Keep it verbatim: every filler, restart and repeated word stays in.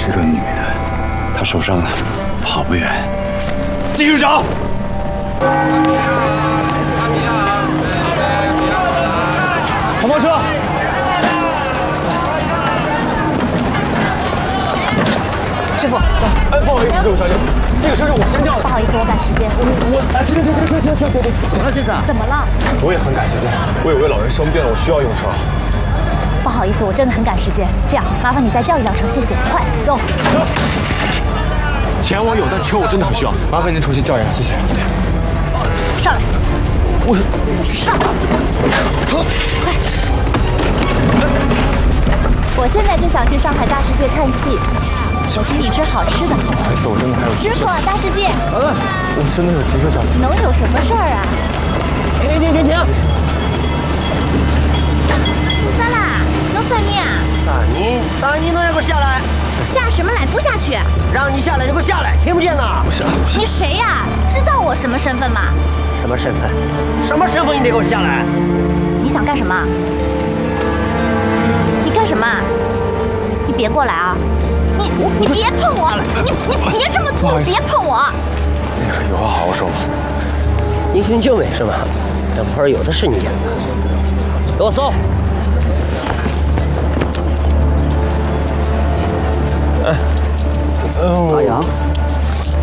这个女的，她受伤了，跑不远，继续找。 跑跑车。 师傅，走。 哎，不好意思，这位小姐，这个车是我先叫的。 不好意思，我赶时间。 我我哎，停停停停停停停停！怎么了，先生？ 怎么了？ 我也很赶时间，我有位老人生病了，我需要用车。 不好意思，我真的很赶时间。这样，麻烦你再叫一辆车，谢谢。快走。 钱我有，但车我真的很需要，麻烦您重新叫一辆，谢谢。 上来。 我上来。快。我现在就想去上海大世界看戏。 我请你吃好吃的。 不好意思，我真的还有急事。 师傅，大世界。 嗯，我真的有急事，小姐。 能有什么事儿啊？ 停停停停停！ 弄啥啦？弄啥你啊？ 啥你？啥你能给我下来？ 下什么来？不下去。 让你下来就给我下来，听不见呐？ 我下。 你谁呀？知道我什么身份吗？ 什么身份？什么身份你得给我下来？ 你想干什么？你干什么？你别过来啊！ 你你别碰我！你你别这么粗鲁！别碰我！ 那个有话好好说吧。 英雄救美是吗？等会儿有的是你演的。给我搜！ 哎，呃， 阿阳，